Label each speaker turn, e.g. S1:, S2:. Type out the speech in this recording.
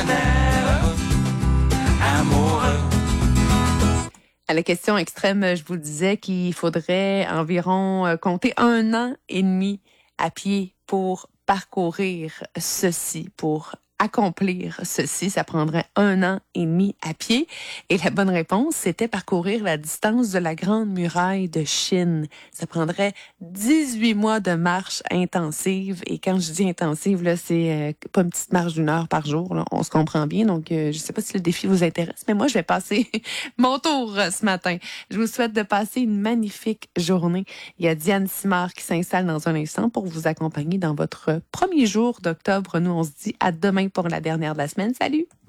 S1: millionnaire amoureux.
S2: À la question extrême, je vous disais qu'il faudrait environ compter 1 an et demi à pied pour parcourir ceci, pour accomplir ceci. Ça prendrait 1 an et demi à pied. Et la bonne réponse, c'était parcourir la distance de la Grande Muraille de Chine. Ça prendrait 18 mois de marche intensive. Et quand je dis intensive, là, c'est pas une petite marche d'1 heure par jour. Là. On se comprend bien. Donc, je sais pas si le défi vous intéresse, mais moi, je vais passer mon tour ce matin. Je vous souhaite de passer une magnifique journée. Il y a Diane Simard qui s'installe dans un instant pour vous accompagner dans votre premier jour d'octobre. Nous, on se dit à demain pour la dernière de la semaine. Salut!